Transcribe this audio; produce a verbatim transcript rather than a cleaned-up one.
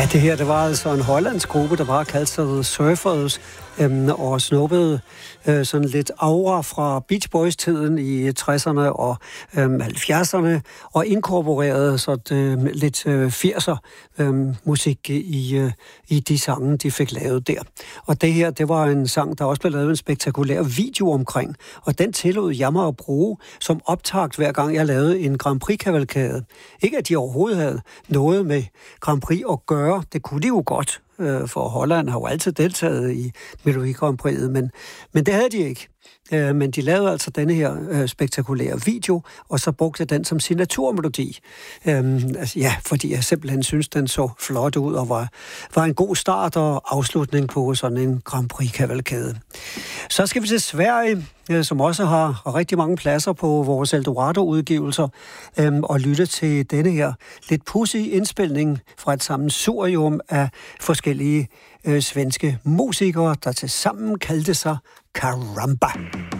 Det her, det var altså en hollandsk gruppe, der bare kaldte sig The Surfers, øhm, og snuppede øh, sådan lidt aura fra Beach Boys-tiden i tresserne og øhm, halvfjerdserne, og inkorporerede sådan øh, lidt øh, firser øh, musik i, øh, i de sange, de fik lavet der. Og det her, det var en sang, der også blev lavet en spektakulær video omkring, og den tillod jeg mig at bruge som optakt, hver gang jeg lavede en Grand Prix-kavalkade. Ikke at de overhovedet havde noget med Grand Prix at gøre, det kunne de jo godt, for Holland har jo altid deltaget i Melodi Grand Prix'et, men, men det havde de ikke. Men de lavede altså denne her øh, spektakulære video, og så brugte den som signaturmelodi. Øhm, altså, ja, fordi jeg simpelthen synes, den så flot ud, og var, var en god start og afslutning på sådan en Grand Prix-kavalkade. Så skal vi til Sverige, øh, som også har rigtig mange pladser på vores Eldorado-udgivelser, øh, og lytte til denne her lidt pudsy indspilning fra et sammensurium af forskellige øh, svenske musikere, der tilsammen kaldte sig Karamba.